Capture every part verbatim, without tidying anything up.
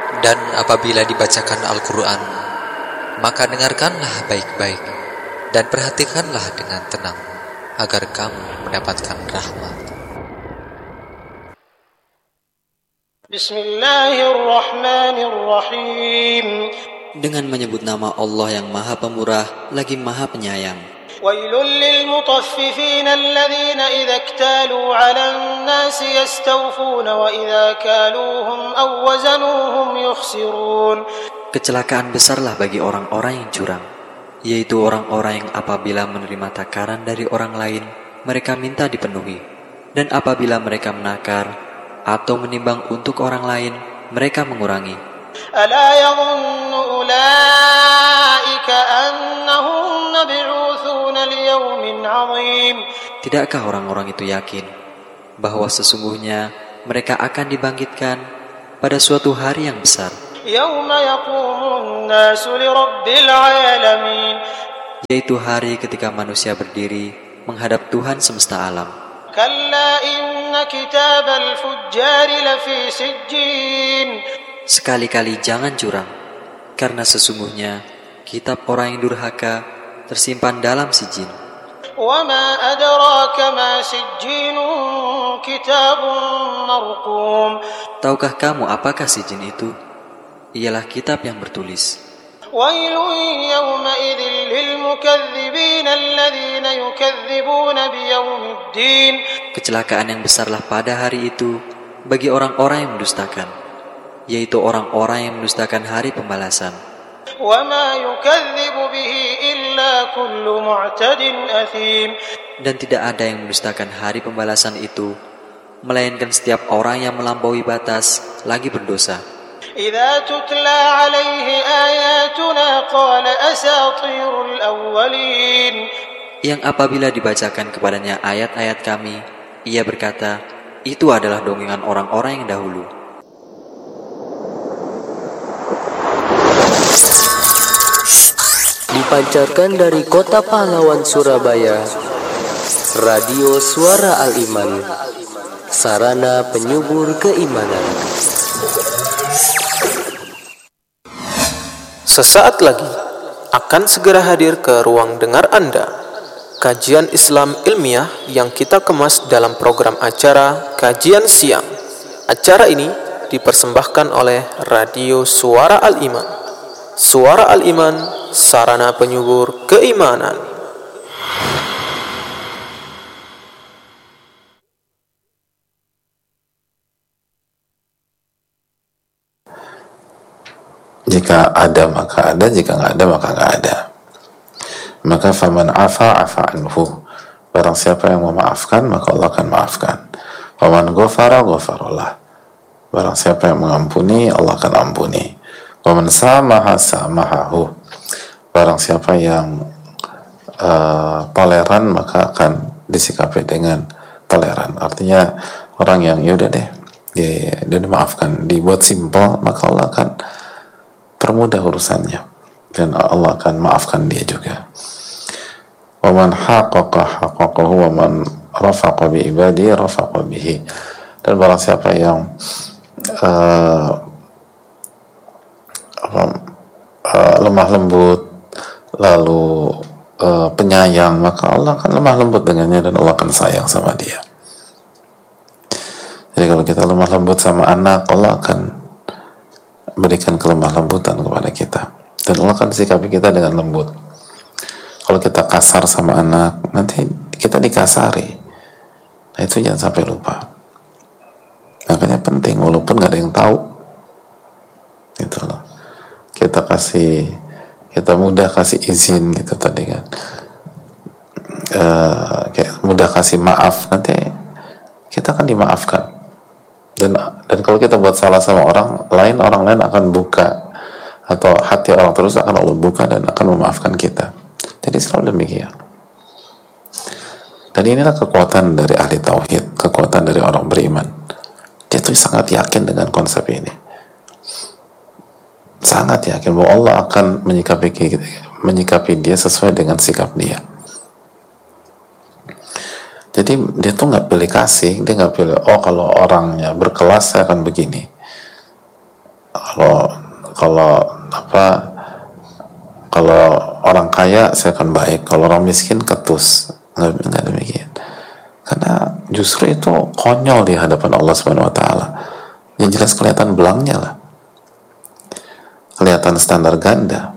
Dan apabila dibacakan Al-Quran, maka dengarkanlah baik-baik dan perhatikanlah dengan tenang, agar kamu mendapatkan rahmat. Bismillahirrahmanirrahim. Dengan menyebut nama Allah yang Maha Pemurah lagi Maha Penyayang. Wailul lil mutaffifin alladhina idza iktalu 'alan nasi yastawfuna wa idza kaluhum aw wazanuhum yukhsirun. Kecelakaan besarlah bagi orang-orang yang curang, yaitu orang-orang yang apabila menerima takaran dari orang lain, mereka minta dipenuhi, dan apabila mereka menakar atau menimbang untuk orang lain, mereka mengurangi. Ala yadhunnu ulaika annahum mab'uthuna liyawmin 'azim. Tidakkah orang-orang itu yakin bahwa sesungguhnya mereka akan dibangkitkan pada suatu hari yang besar, Yawma yaqumun nasu lirabbil 'alamin, yaitu hari ketika manusia berdiri menghadap Tuhan semesta alam. Kalla inna kitabal fujjari lafi sijjin. Sekali-kali jangan curang, karena sesungguhnya kitab orang yang durhaka tersimpan dalam sijin. Wa ma adraka ma sijjinun, kitabun marqum. Tahukah kamu apakah sijin itu? Ialah kitab yang bertulis. Wailun yawma idzin lil mukadzibin alladhina yukadzibuna biyaumiddin. Kecelakaan yang besarlah pada hari itu bagi orang-orang yang mendustakan, yaitu orang-orang yang mendustakan hari pembalasan. Dan tidak ada yang mendustakan hari pembalasan itu, melainkan setiap orang yang melampaui batas lagi berdosa. Yang apabila dibacakan kepadanya ayat-ayat kami, ia berkata, itu adalah dongengan orang-orang yang dahulu. Dipancarkan dari Kota Pahlawan Surabaya, Radio Suara Al-Iman, sarana penyubur keimanan. Sesaat lagi akan segera hadir ke ruang dengar Anda kajian Islam ilmiah yang kita kemas dalam program acara Kajian Siang. Acara ini dipersembahkan oleh Radio Suara Al-Iman. Suara Al-Iman, sarana penyubur keimanan. Jika ada maka ada, jika nggak ada maka nggak ada. Maka faman afa afa anhu, barang siapa yang memaafkan maka Allah akan maafkan. Faman ghafara ghafarallah, barang siapa yang mengampuni Allah akan ampuni. Faman samaha samahahu, barang siapa yang uh, toleran maka akan disikapi dengan toleran. Artinya orang yang yaudah deh, dia, dia dimaafkan, dibuat simpel, maka Allah akan permudah urusannya dan Allah akan maafkan dia juga. Wa man haqqaqa haqqaqahu wa man rafaqa bi ibadi rafaqa bihi, dan barang siapa yang uh, apa, uh, lemah lembut lalu uh, penyayang, maka Allah akan lemah lembut dengannya dan Allah akan sayang sama dia. Jadi kalau kita lemah lembut sama anak, Allah akan berikan kelemah lembutan kepada kita dan Allah akan sikapi kita dengan lembut. Kalau kita kasar sama anak, nanti kita dikasari. Nah itu jangan sampai lupa. Makanya penting, walaupun nggak ada yang tahu, gitu loh. Kita kasih, kita mudah kasih izin gitu tadi kan, uh, kayak mudah kasih maaf, nanti kita akan dimaafkan. Dan dan kalau kita buat salah sama orang lain, orang lain akan buka, atau hati orang terus akan Allah buka dan akan memaafkan kita. Jadi selalu demikian. Dan inilah kekuatan dari ahli tauhid, kekuatan dari orang beriman. Dia tuh sangat yakin dengan konsep ini. Sangat yakin bahwa Allah akan menyikapi menyikapi dia sesuai dengan sikap dia. Jadi dia tuh nggak pilih kasih, dia nggak pilih oh kalau orangnya berkelas saya akan begini, Kalau kalau apa kalau orang kaya saya akan baik, kalau orang miskin ketus. Nggak, nggak demikian. Karena justru itu konyol di hadapan Allah Subhanahu Wa Taala. Yang jelas kelihatan belangnya lah, kelihatan standar ganda.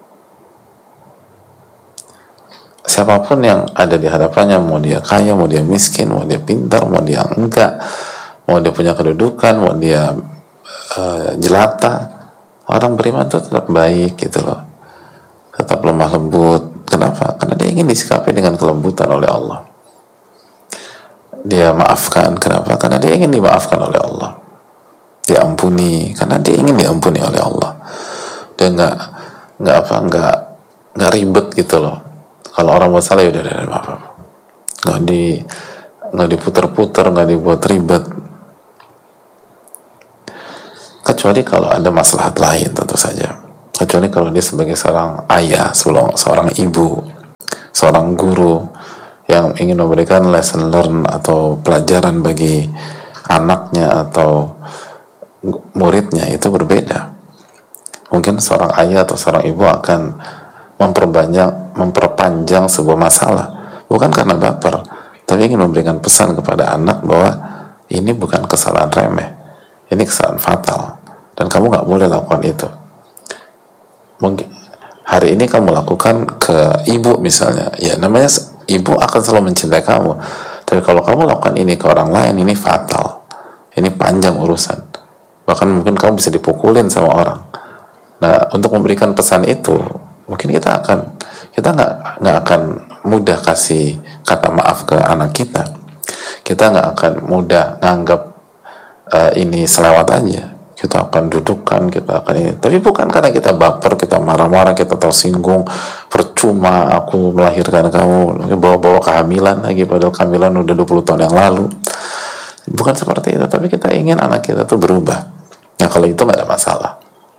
Siapapun yang ada di hadapannya, mau dia kaya, mau dia miskin, mau dia pintar, mau dia enggak, mau dia punya kedudukan, mau dia uh, jelata, orang beriman itu tetap baik gitu loh, tetap lemah lembut. Kenapa? Karena dia ingin disikapi dengan kelembutan oleh Allah. Dia maafkan, kenapa? Karena dia ingin dimaafkan oleh Allah. Dia ampuni, karena dia ingin diampuni oleh Allah. Dia nggak nggak apa nggak nggak ribet gitu loh. Kalau orang buat salah ya udah udah maaf, nggak di nggak diputer-puter, nggak dibuat ribet. Kecuali kalau ada maslahat lain tentu saja. Kecuali kalau dia sebagai seorang ayah, seorang ibu, seorang guru yang ingin memberikan lesson learn atau pelajaran bagi anaknya atau muridnya, itu berbeda. Mungkin seorang ayah atau seorang ibu akan memperbanyak, memperpanjang sebuah masalah, bukan karena baper, tapi ingin memberikan pesan kepada anak bahwa ini bukan kesalahan remeh, ini kesalahan fatal, dan kamu nggak boleh lakukan itu. Mungkin hari ini kamu lakukan ke ibu misalnya, ya namanya ibu akan selalu mencintai kamu, tapi kalau kamu lakukan ini ke orang lain, ini fatal, ini panjang urusan, bahkan mungkin kamu bisa dipukulin sama orang. Nah, untuk memberikan pesan itu, mungkin kita akan kita nggak nggak akan mudah kasih kata maaf ke anak kita. Kita nggak akan mudah nganggap uh, ini selewat aja. Kita akan dudukkan, kita akan ini. Tapi bukan karena kita baper, kita marah-marah, kita tersinggung. Percuma aku melahirkan kamu, bawa-bawa kehamilan lagi, padahal kehamilan udah dua puluh tahun yang lalu. Bukan seperti itu. Tapi kita ingin anak kita tuh berubah. Nah, kalau itu nggak ada masalah.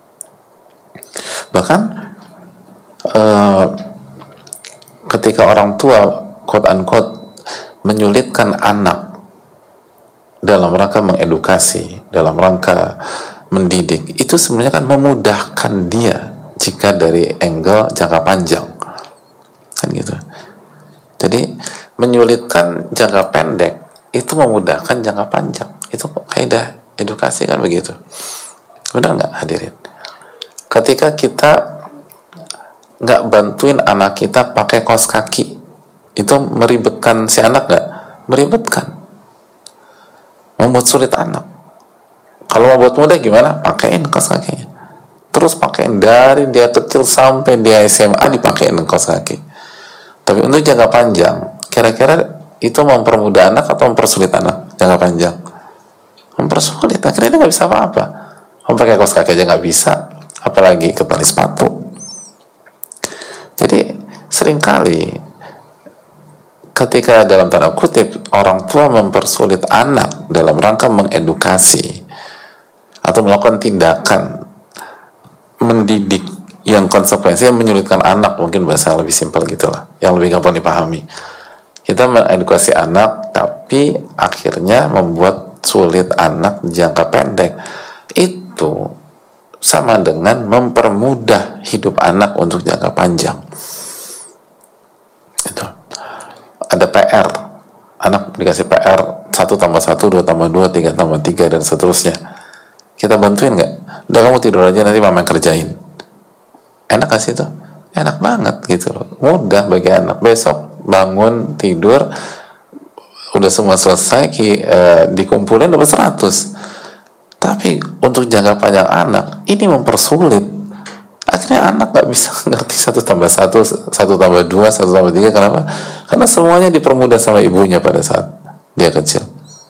Bahkan Uh, ketika orang tua quote unquote menyulitkan anak dalam rangka mengedukasi, dalam rangka mendidik, itu sebenarnya kan memudahkan dia jika dari angle jangka panjang, kan gitu. Jadi menyulitkan jangka pendek itu memudahkan jangka panjang. Itu kaidah edukasi kan begitu. Benar nggak hadirin? Ketika kita nggak bantuin anak kita pakai kaos kaki, itu meribetkan si anak nggak? Meribetkan, membuat sulit anak. Kalau mau buat mudah gimana? Pakein kaos kakinya, terus pakein dari dia kecil sampai dia S M A dipakein kaos kaki. Tapi untuk jangka panjang, kira-kira itu mempermudah anak atau mempersulit anak jangka panjang? Mempersulit. Akhirnya dia nggak bisa apa-apa. Mau pakai kaos kaki aja nggak bisa, apalagi ke tali sepatu. Jadi seringkali ketika dalam tanda kutip orang tua mempersulit anak dalam rangka mengedukasi atau melakukan tindakan mendidik yang konsekuensinya menyulitkan anak, mungkin bahasa lebih simpel gitulah, yang lebih gampang dipahami. Kita mengedukasi anak tapi akhirnya membuat sulit anak jangka pendek, itu sama dengan mempermudah hidup anak untuk jangka panjang. Itu ada P R, anak dikasih P R satu tambah satu, dua tambah dua, tiga tambah tiga, dan seterusnya. Kita bantuin nggak? Udah kamu tidur aja, nanti mama yang kerjain. Enak gak sih itu? Enak banget gitu loh, mudah bagi anak. Besok bangun tidur udah semua selesai, ki, eh, dikumpulin dapat seratus. Tapi untuk jangka panjang anak ini mempersulit. Akhirnya anak nggak bisa ngerti satu tambah satu, satu tambah dua, satu tambah tiga. Kenapa? Karena semuanya dipermudah sama ibunya pada saat dia kecil.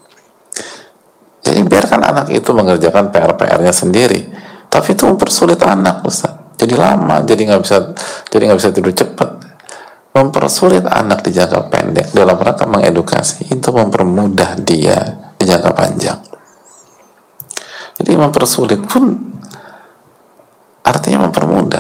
Jadi biarkan anak itu mengerjakan P R-P R-nya sendiri. Tapi itu mempersulit anak, Ustaz. Jadi lama, jadi nggak bisa, jadi nggak bisa tidur cepat. Mempersulit anak di jangka pendek dalam rangka mengedukasi itu mempermudah dia di jangka panjang. Jadi mempersulit pun artinya mempermudah.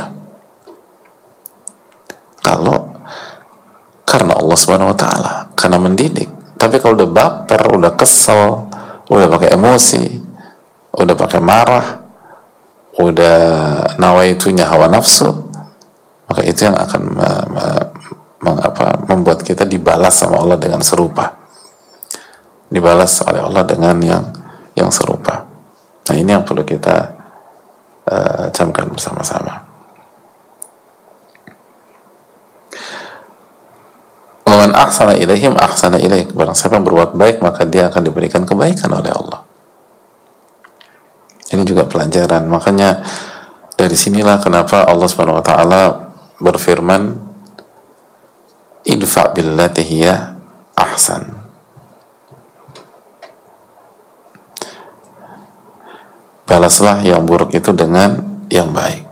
Kalau karena Allah Subhanahu Wa Taala, karena mendidik. Tapi kalau udah baper, udah kesel, udah pakai emosi, udah pakai marah, udah nawaitunya hawa nafsu, maka itu yang akan me, me, mengapa, membuat kita dibalas sama Allah dengan serupa, dibalas oleh Allah dengan yang yang serupa. Nah, ini yang perlu kita uh, camkan bersama-sama. Waman ahsana ilaihim ahsana ilaik, barang siapa yang berbuat baik maka dia akan diberikan kebaikan oleh Allah. Ini juga pelajaran. Makanya dari sinilah kenapa Allah Subhanahu wa taala berfirman, idfa billati hiya ahsan. Balaslah yang buruk itu dengan yang baik.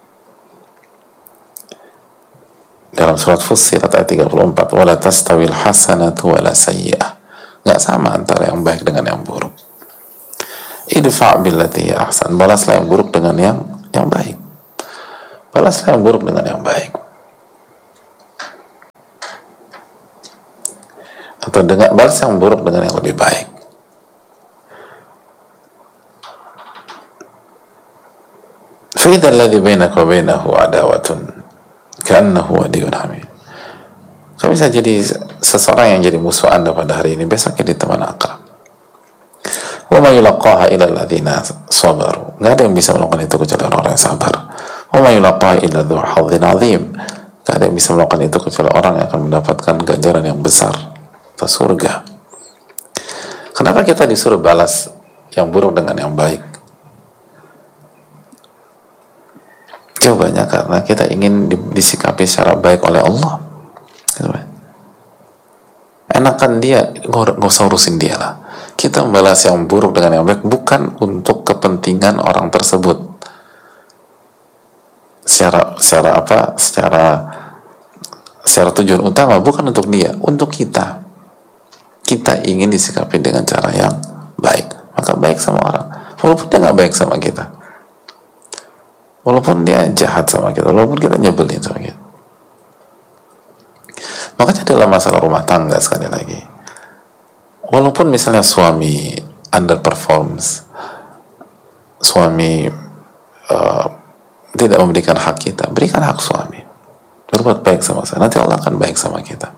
Dalam surat Fussilat ayat tiga puluh empat, wala tastawil hasanatu wala sayyi'ah. Enggak sama antara yang baik dengan yang buruk. Idfa billati hiya ahsan, balaslah yang buruk dengan yang yang baik. Balaslah yang buruk dengan yang baik. Atau dengan balas yang buruk dengan yang lebih baik. Fa idza alladhi bainaka wa bainahu adawatun ka'annahu waliyyun hamid. Kamu bisa jadi seseorang yang jadi musuh Anda pada hari ini, besok jadi teman akrab. Wa ma yulaqaha illa alladziina sabaru. Enggak ada yang bisa melakukan itu kecuali orang yang sabar. Wa ma yulaqaha illa dzu hadzin 'adzim. Enggak ada yang bisa melakukan itu kecuali orang yang akan mendapatkan ganjaran yang besar, atau surga. Kenapa kita disuruh balas yang buruk dengan yang baik? Jawabannya karena kita ingin disikapi secara baik oleh Allah. Enakan dia, nggak usah urusin dia lah. Kita membalas yang buruk dengan yang baik bukan untuk kepentingan orang tersebut. Secara secara apa? Secara secara tujuan utama bukan untuk dia, untuk kita. Kita ingin disikapi dengan cara yang baik, maka baik sama orang, walaupun dia nggak baik sama kita, walaupun dia jahat sama kita, walaupun kita nyebelin sama kita. Makanya dalam masalah rumah tangga, sekali lagi, walaupun misalnya suami underperforms, suami uh, tidak memberikan hak kita, berikan hak suami, berbuat baik sama saya, nanti Allah akan baik sama kita.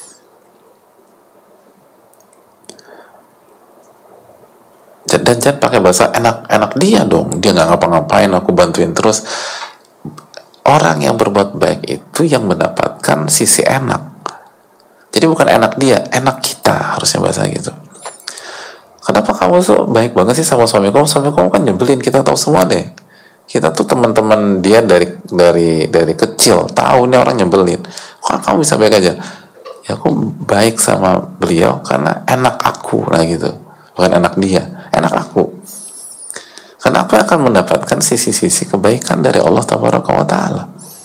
Dan jangan pakai bahasa enak-enak dia dong, dia nggak ngapa-ngapain, aku bantuin terus. Orang yang berbuat baik itu yang mendapatkan sisi enak. Jadi bukan enak dia, enak kita, harusnya bahasa gitu. Kenapa kamu tuh baik banget sih sama suami kamu? Suami kamu kan nyebelin, kita tahu semua deh. Kita tuh teman-teman dia dari dari dari kecil, tahu nih orang nyebelin. Kok kamu bisa baik aja? Ya aku baik sama beliau karena enak aku, nah gitu. Bukan enak dia, enak aku. Kenapa akan mendapatkan sisi-sisi kebaikan dari Allah Tabaraka wa Ta'ala?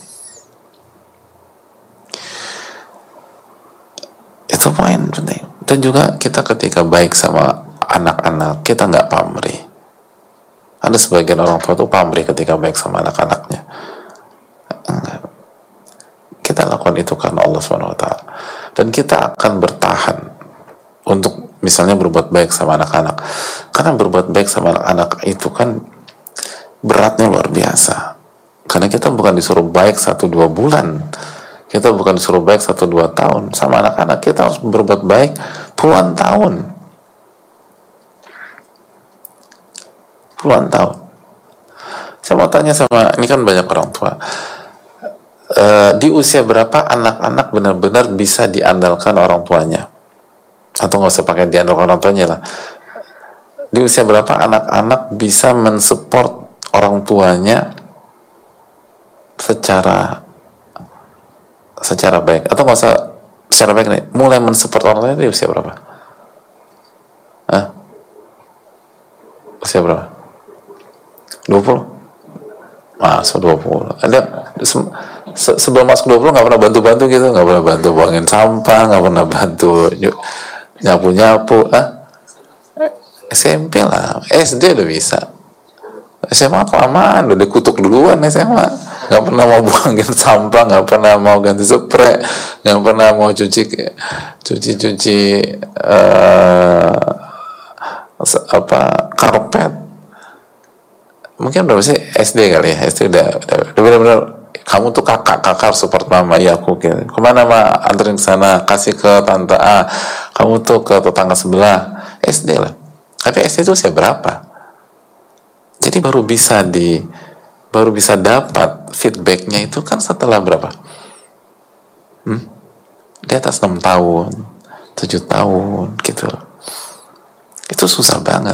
Itu poin penting. Dan juga kita ketika baik sama anak-anak, kita nggak pamrih. Ada sebagian orang tua tuh pamrih ketika baik sama anak-anaknya. Enggak. Kita lakukan itu karena Allah subhanahu wa taala. Dan kita akan bertahan untuk misalnya berbuat baik sama anak-anak. Karena berbuat baik sama anak-anak itu kan beratnya luar biasa. Karena kita bukan disuruh baik satu dua bulan. Kita bukan disuruh baik satu dua tahun. Sama anak-anak kita harus berbuat baik puluhan tahun. Puluhan tahun. Saya mau tanya sama, ini kan banyak orang tua. E, di usia berapa anak-anak benar-benar bisa diandalkan orang tuanya? Atau nggak usah pakai diandalkan orang tuanya lah. Di usia berapa anak-anak bisa mensupport orang tuanya secara secara baik? Atau nggak usah secara baik nih, mulai mensupport orang tuanya di usia berapa? Hah? Usia berapa? dua puluh? Masuk dua puluh. Ada se sebelum masuk dua puluh nggak pernah bantu-bantu gitu, nggak pernah bantu buangin sampah, nggak pernah bantu nyapu-nyapu. Ah, S M P lah, S D udah bisa. S M A kelamaan, udah dikutuk duluan S M A. Nggak pernah mau buangin sampah, nggak pernah mau ganti spray, nggak pernah mau cuci cuci-cuci uh, apa karpet. mungkin berapa sih S D kali ya, S D udah, udah, udah benar-benar kamu tuh kakak, kakak harus support mama. Ya aku gitu. Kemana ma, anterin ke sana, kasih ke tante A, kamu tuh ke tetangga sebelah. S D lah. Tapi S D itu usia berapa? Jadi baru bisa di baru bisa dapat feedbacknya itu kan setelah berapa? Hmm? Di atas enam tahun, tujuh tahun gitu. Itu susah banget.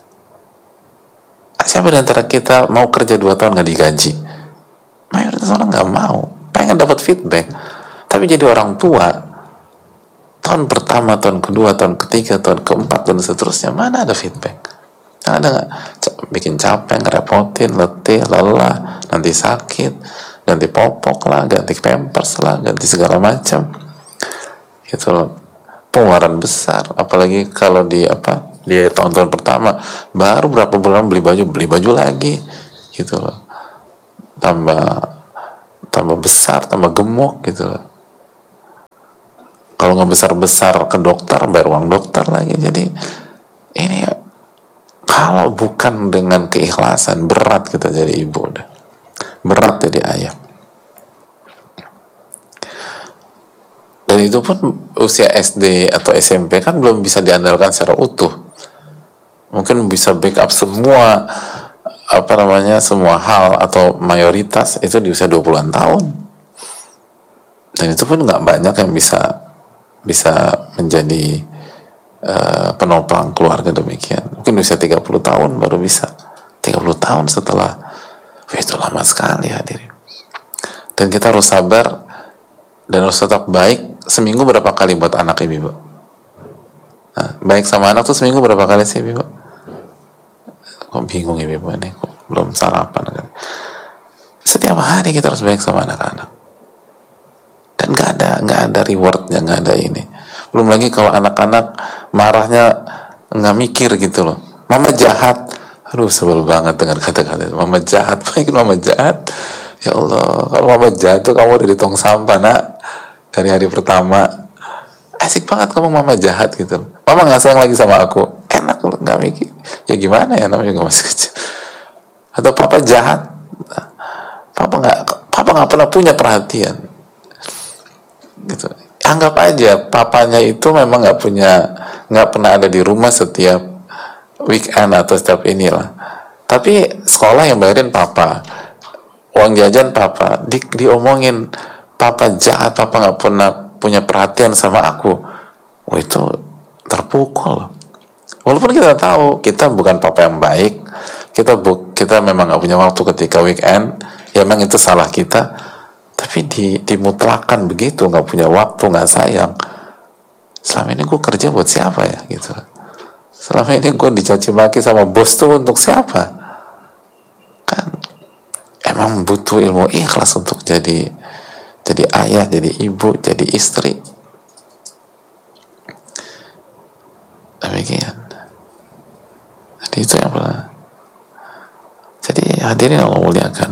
Siapa di antara kita mau kerja dua tahun nggak digaji? Mayoritas orang nggak mau, pengen dapat feedback. Tapi jadi orang tua, tahun pertama, tahun kedua, tahun ketiga, tahun keempat, dan seterusnya, mana ada feedback? Ada nggak? Bikin capek, ngerepotin, letih, lelah, nanti sakit, ganti popok lah, ganti pampers lah, ganti segala macam. Gitu loh. Pengeluaran besar, apalagi kalau di apa di tahun-tahun pertama, baru berapa bulan beli baju, beli baju lagi, gitu loh. Tambah tambah besar, tambah gemuk gitu loh. Kalau nggak besar-besar ke dokter, bayar uang dokter lagi. Jadi ini kalau bukan dengan keikhlasan, berat kita jadi ibu, udah berat jadi ayah. Dan itu pun usia S D atau S M P kan belum bisa diandalkan secara utuh. Mungkin bisa backup semua apa namanya semua hal atau mayoritas itu di usia dua puluhan tahun. Dan itu pun nggak banyak yang bisa bisa menjadi uh, penopang keluarga demikian. Mungkin usia tiga puluh tahun baru bisa. tiga puluh tahun setelah, wah, itu lama sekali hadirin. Dan kita harus sabar dan harus tetap baik. Seminggu berapa kali buat anak ibu? Nah, baik sama anak tuh seminggu berapa kali sih ibu? Kok bingung ibu ini, kok belum sarapan kan? Setiap hari kita harus baik sama anak-anak. Dan nggak ada nggak ada rewardnya, nggak ada ini. Belum lagi kalau anak-anak marahnya nggak mikir gitu loh. Mama jahat, aduh sebel banget dengar kata-kata itu. Mama jahat, baik mama jahat. Ya Allah, kalau mama jahat tuh kamu udah di tong sampah nak. Dari hari pertama asik banget kamu mama jahat gitu. Mama nggak sayang lagi sama aku, enak loh, nggak mikir. Ya gimana ya, namanya juga masih kecil. Atau papa jahat, papa nggak papa nggak pernah punya perhatian. Gitu. Anggap aja papanya itu memang nggak punya, nggak pernah ada di rumah setiap weekend atau setiap inilah. Tapi sekolah yang bayarin papa, uang jajan papa, di, diomongin papa jahat, papa nggak pernah punya perhatian sama aku. Oh, itu terpukul. Walaupun kita tahu kita bukan papa yang baik, kita bu, kita memang nggak punya waktu ketika weekend, ya memang itu salah kita. Tapi di, dimutlakan begitu, nggak punya waktu, nggak sayang. Selama ini gue kerja buat siapa ya gitu. Selama ini gue dicaci maki sama bos tuh untuk siapa? Kan emang butuh ilmu ikhlas untuk jadi jadi ayah, jadi ibu, jadi istri. Demikian. Jadi itu yang pernah. Jadi hadirin Allah muliakan.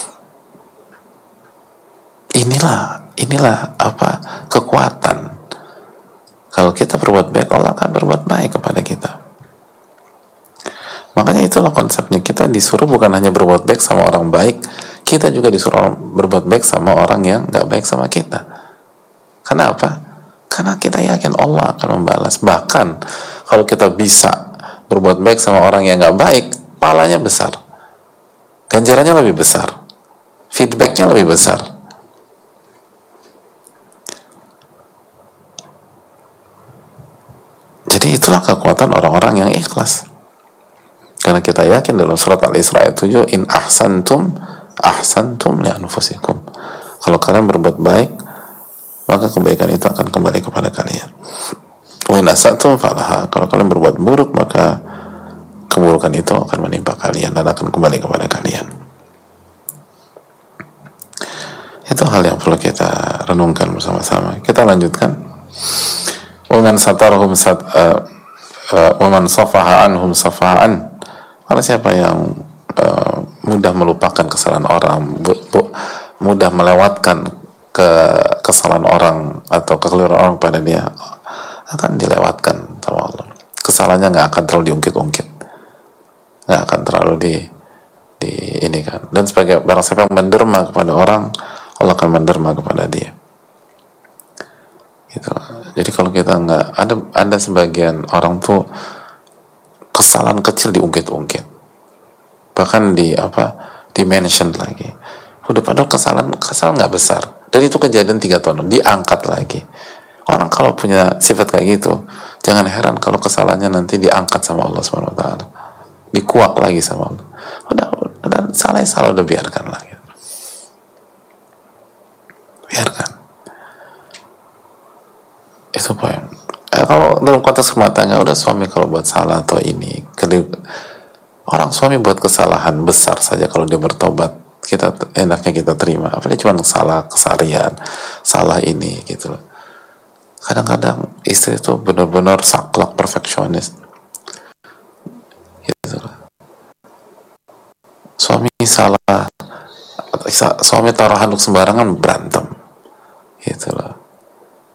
Inilah, inilah apa kekuatan. Kalau kita berbuat baik, Allah akan berbuat baik kepada kita. Makanya itulah konsepnya, kita disuruh bukan hanya berbuat baik sama orang baik, kita juga disuruh berbuat baik sama orang yang gak baik sama kita. Kenapa? Karena kita yakin Allah akan membalas. Bahkan kalau kita bisa berbuat baik sama orang yang gak baik, pahalanya besar, ganjarannya lebih besar, feedbacknya lebih besar. Jadi itulah kekuatan orang-orang yang ikhlas. Karena kita yakin dalam surat Al-Isra ayat tujuh, in ahsantum ahsantum li anfusikum. Kalau kalian berbuat baik, maka kebaikan itu akan kembali kepada kalian. Wa in asatum falaha. Kalau kalian berbuat buruk, maka keburukan itu akan menimpa kalian dan akan kembali kepada kalian. Itu hal yang perlu kita renungkan bersama-sama. Kita lanjutkan. Waman satarhum sat uh, uh, waman safaha anhum safaan. Kalau siapa yang uh, mudah melupakan kesalahan orang, bu, bu, mudah melewatkan ke kesalahan orang atau kekeliruan orang pada dia, akan dilewatkan sama Allah. Kesalahannya nggak akan terlalu diungkit-ungkit, nggak akan terlalu di, ini kan. Dan sebagai barang siapa yang menderma kepada orang, Allah akan menderma kepada dia. Gitu. Jadi kalau kita nggak ada ada sebagian orang tuh kesalahan kecil diungkit-ungkit, bahkan di apa dimention lagi. Udah padahal kesalahan kesalahan nggak besar. Dan itu kejadian tiga tahun diangkat lagi. Orang kalau punya sifat kayak gitu, jangan heran kalau kesalahannya nanti diangkat sama Allah subhanahu wa taala, dikuak lagi sama Allah. Udah, udah salah salah udah biarkan lagi, biarkan. Itu poin. Eh, kalau dalam konteks rumah tangga, udah suami kalau buat salah atau ini, orang suami buat kesalahan besar saja kalau dia bertobat, kita enaknya kita terima. Apalagi cuma salah keseharian, salah ini gitu loh. Kadang-kadang istri itu benar-benar saklek perfeksionis gitu loh. Suami salah, suami taruh handuk sembarangan berantem.